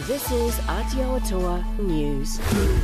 This is Aotearoa News.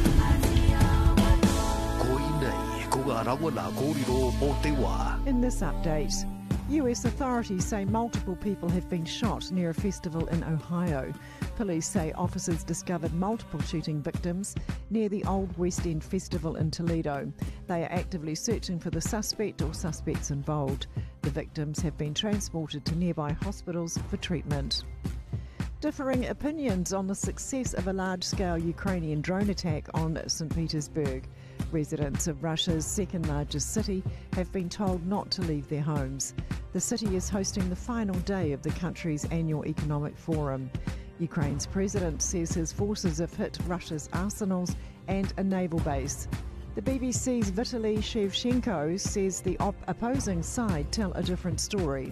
In this update, US authorities say multiple people have been shot near a festival in Ohio. Police say officers discovered multiple shooting victims near the Old West End Festival in Toledo. They are actively searching for the suspect or suspects involved. The victims have been transported to nearby hospitals for treatment. Differing opinions on the success of a large-scale Ukrainian drone attack on St. Petersburg. Residents of Russia's second-largest city have been told not to leave their homes. The city is hosting the final day of the country's annual economic forum. Ukraine's president says his forces have hit Russia's arsenals and a naval base. The BBC's Vitaly Shevchenko says the opposing side tell a different story.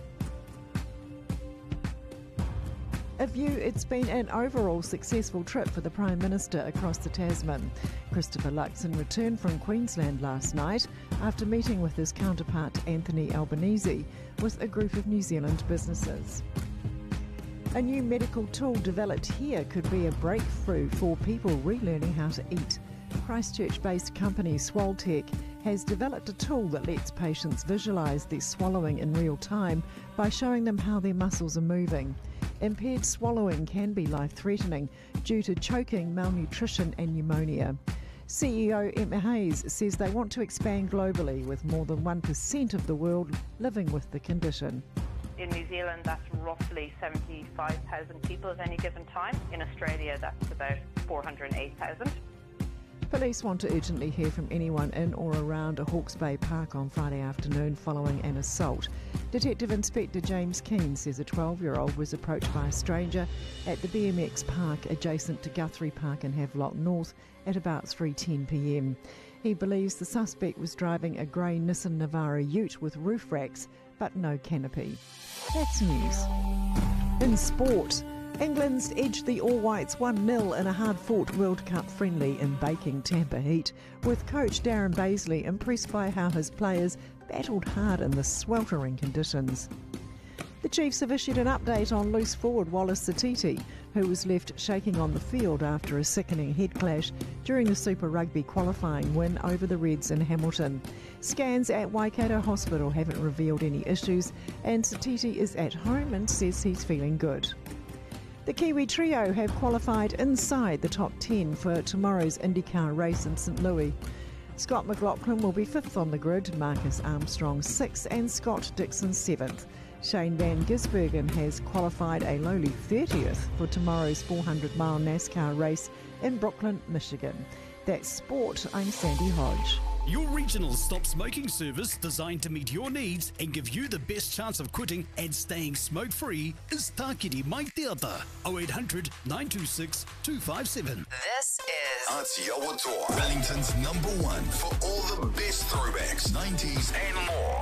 A view it's been an overall successful trip for the Prime Minister across the Tasman. Christopher Luxon returned from Queensland last night after meeting with his counterpart Anthony Albanese with a group of New Zealand businesses. A new medical tool developed here could be a breakthrough for people relearning how to eat. Christchurch-based company Swaltech has developed a tool that lets patients visualise their swallowing in real time by showing them how their muscles are moving. Impaired swallowing can be life-threatening due to choking, malnutrition and pneumonia. CEO Emma Hayes says they want to expand globally, with more than 1% of the world living with the condition. In New Zealand, that's roughly 75,000 people at any given time. In Australia, that's about 408,000. Police want to urgently hear from anyone in or around a Hawke's Bay park on Friday afternoon following an assault. Detective Inspector James Keane says a 12-year-old was approached by a stranger at the BMX park adjacent to Guthrie Park in Havelock North at about 3:10 p.m. He believes the suspect was driving a grey Nissan Navara ute with roof racks but no canopy. That's news. In sport, England's edged the All Whites 1-0 in a hard-fought World Cup friendly in baking Tampa heat, with coach Darren Bazley impressed by how his players battled hard in the sweltering conditions. The Chiefs have issued an update on loose forward Wallace Satiti, who was left shaking on the field after a sickening head clash during the Super Rugby qualifying win over the Reds in Hamilton. Scans at Waikato Hospital haven't revealed any issues, and Satiti is at home and says he's feeling good. The Kiwi trio have qualified inside the top 10 for tomorrow's IndyCar race in St. Louis. Scott McLaughlin will be 5th on the grid, Marcus Armstrong 6th and Scott Dixon 7th. Shane Van Gisbergen has qualified a lowly 30th for tomorrow's 400-mile NASCAR race in Brooklyn, Michigan. That's sport. I'm Sandy Hodge. Your regional stop smoking service designed to meet your needs and give you the best chance of quitting and staying smoke-free is Tākiri Mai Te Ata, 0800 926 257. This is Aotearoa, Wellington's #1 for all the best throwbacks, 90s and more.